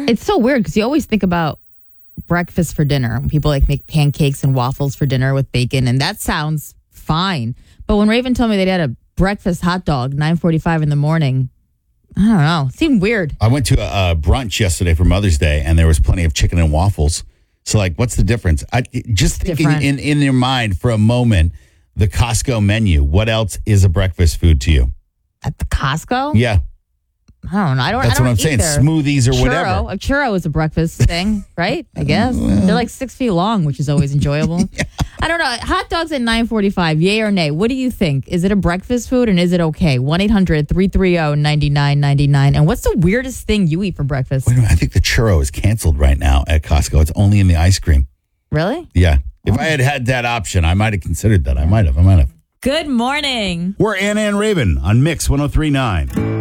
It's so weird because you always think about breakfast for dinner. People make pancakes and waffles for dinner with bacon, and that sounds fine. But when Raven told me they had a breakfast hot dog, 9:45 in the morning, I don't know. It seemed weird. I went to a brunch yesterday for Mother's Day, and there was plenty of chicken and waffles. So, what's the difference? Just thinking in your mind for a moment, the Costco menu, what else is a breakfast food to you? At the Costco? Yeah. I don't know. That's what I'm saying. Smoothies or whatever. A churro is a breakfast thing, right? I guess. They're like 6 feet long, which is always enjoyable. Yeah. I don't know. Hot dogs at 9:45, yay or nay? What do you think? Is it a breakfast food and is it okay? 1-800-330-9999. And what's the weirdest thing you eat for breakfast? Wait a minute. I think the churro is canceled right now at Costco. It's only in the ice cream. Really? Yeah. If I had that option, I might have considered that. I might have. Good morning. We're Anna and Raven on Mix 103.9.